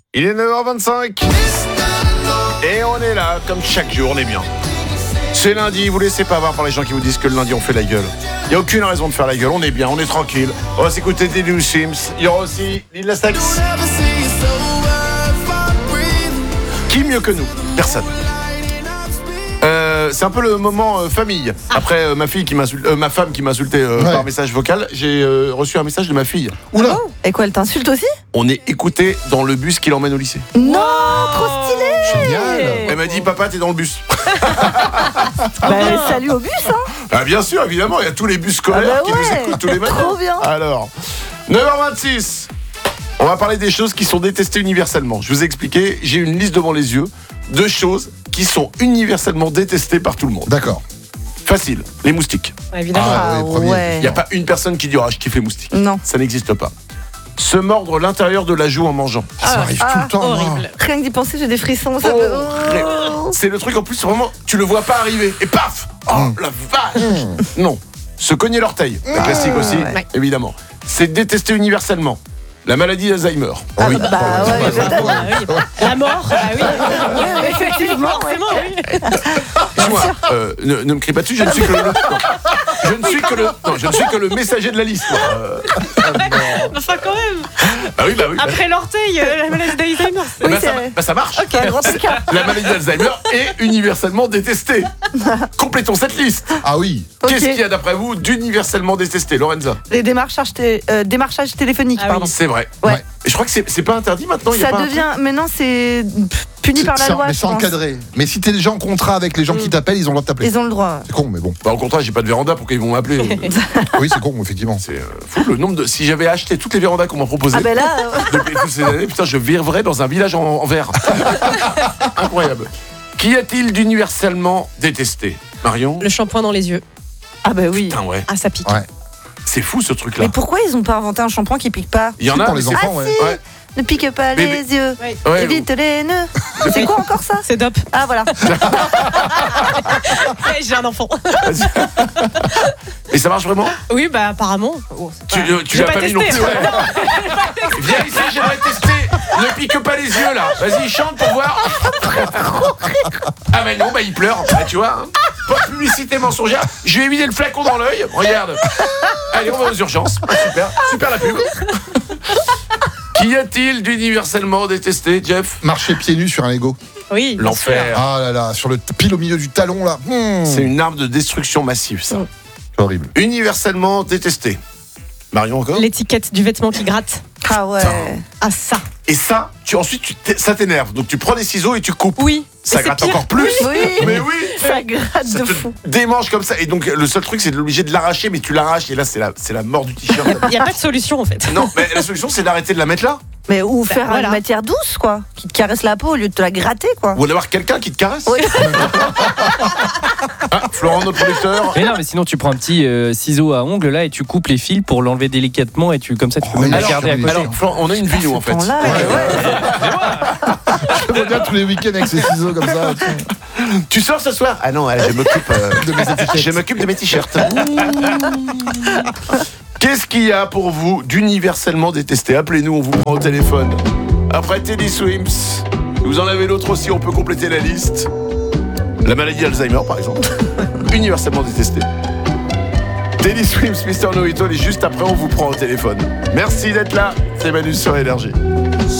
Il est 9h25 et on est là comme chaque jour, on est bien. C'est lundi, vous laissez pas avoir par les gens qui vous disent que le lundi on fait la gueule. Il n'y a aucune raison de faire la gueule, on est bien, on est tranquille. On va s'écouter des New Sims, il y aura aussi Lil Nas X. Qui mieux que nous? Personne. C'est un peu le moment famille. Après ma femme qui m'a insulté par message vocal, j'ai reçu un message de ma fille. Oula. Oh, et quoi, elle t'insulte aussi? On est écouté dans le bus qui l'emmène au lycée. Non, trop stylé. Génial. Elle m'a dit papa t'es dans le bus. Salut au bus, hein. Ah bien sûr, évidemment, il y a tous les bus scolaires qui nous écoutent tous les matins. Trop bien. Alors, 9h26, on va parler des choses qui sont détestées universellement. Je vous ai expliqué, j'ai une liste devant les yeux de choses qui sont universellement détestées par tout le monde. D'accord. Facile, les moustiques. Évidemment. Ah, oui, premier. Il n'y a pas une personne qui dit « Ah, je kiffe les moustiques ». Non. Ça n'existe pas. Se mordre l'intérieur de la joue en mangeant. Ça arrive tout le temps, moi. Horrible. Rien que d'y penser, j'ai des frissons. Ça me... C'est le truc en plus, vraiment, tu le vois pas arriver. Et paf! Oh, la vache! Non. Se cogner l'orteil. Le classique aussi, ouais. évidemment. C'est détesté universellement. La maladie d'Alzheimer. Ah, ouais, peut-être. La mort, oui. Effectivement, Forcément, oui. Excuse-moi, ne me crie pas dessus, je ne suis que le... je ne suis que le messager de la liste. Moi. Enfin, quand même. Ah oui, bah oui. Après l'orteil, la maladie d'Alzheimer. Oui, Ça marche. Ok, un grand écart. La maladie d'Alzheimer est universellement détestée. Complétons cette liste. Ah oui. Ok. Qu'est-ce qu'il y a d'après vous d'universellement détesté, Lorenza? Les démarchages téléphoniques, Ah oui. pardon. C'est vrai. Ouais. Et je crois que c'est pas interdit maintenant. Il y a Ça pas un devient. Maintenant, c'est puni par la loi. Mais je c'est pense. encadré. Mais si t'es déjà en contrat avec les gens qui t'appellent, ils ont le droit de t'appeler. Ils ont le droit. C'est con, mais bon. Bah, au contraire, j'ai pas de véranda, pourquoi ils vont m'appeler? Oui, c'est con, effectivement. C'est fou le nombre de. Si j'avais acheté toutes les vérandas qu'on m'a proposées Ah ben là, depuis toutes ces années, putain, je vivrais dans un village en verre. Incroyable. Qu'y a-t-il d'universellement détesté? Marion? Le shampoing dans les yeux. ah ben oui. Putain, ouais. Ah, ça pique. Ouais. C'est fou ce truc-là. Mais pourquoi ils ont pas inventé un shampoing qui pique pas? Il y en C'est a pour mais les c'est- enfants, Ah ouais. si. Ouais. Ne pique pas Mais- les yeux. Ouais, Évite les nœuds. C'est quoi encore ça? C'est dope. Ah voilà. J'ai un enfant. Et ça marche vraiment? Oui, bah apparemment. Oh, c'est Tu J'ai l'as pas mis non testé. plus, ouais. Viens ici, j'aimerais tester. Ne pique pas les yeux là. Vas-y, chante pour voir. Ah mais non, bah il pleure. Bah, tu vois, hein. Pas de publicité mensongère. Je lui ai mis le flacon dans l'œil. Regarde. Allez, on va aux urgences. Ah, super la pub. Qu'y a-t-il d'universellement détesté, Jeff? Marcher pieds nus sur un Lego. Oui. bien L'enfer. Ah là là, sur le pile au milieu du talon, là. C'est une arme de destruction massive, ça. C'est horrible. Universellement détesté. Marion encore? sûr. L'étiquette du vêtement qui gratte. Ah ouais. Ah, ça. Et ça, ça t'énerve. Donc tu prends des ciseaux et tu coupes. Oui. Ça Et c'est gratte pire. encore plus. Oui. Mais oui. Ça gratte Ça de te fou. démange comme ça. Et donc le seul truc c'est d'obligé de l'arracher, mais tu l'arraches et là c'est la mort du t-shirt. Il n'y a pas de solution en fait. Non, mais la solution c'est d'arrêter de la mettre là. Mais ou faire voilà. une matière douce, quoi. Qui te caresse la peau au lieu de te la gratter, quoi. Ou d'avoir quelqu'un qui te caresse. Oui. Ah, Florent, notre producteur. Mais non, mais sinon tu prends un petit ciseau à ongles là et tu coupes les fils pour l'enlever délicatement et comme ça tu peux même la alors, garder à côté. Alors, Florent, on a une vie nous en fait. Là, Je me regarde tous les week-ends avec ces ciseaux comme ça. Tu sors ce soir? Ah non, je m'occupe De mes étiquettes. je m'occupe de mes t-shirts. Qu'est-ce qu'il y a pour vous d'universellement détesté? Appelez-nous, on vous prend au téléphone. Après Teddy Swims, vous en avez d'autres aussi, on peut compléter la liste. La maladie d'Alzheimer, par exemple. Universellement détesté. Teddy Swims, Mr. Noito, et juste après, on vous prend au téléphone. Merci d'être là. C'est Manu sur Énergie.